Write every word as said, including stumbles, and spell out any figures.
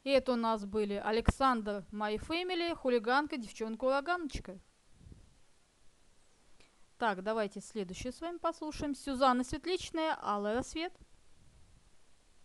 И это у нас были Александр, My Family, хулиганка, девчонка-ураганочка. Так, давайте следующую с вами послушаем. Сюзанна Светличная, Алый рассвет.